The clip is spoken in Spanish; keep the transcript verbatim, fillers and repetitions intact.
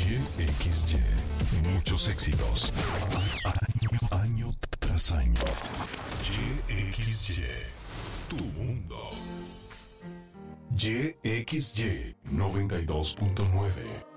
Y X Y. Muchos éxitos. Año, año tras año. Y X Y. Tu mundo. Y X Y noventa y dos punto nueve.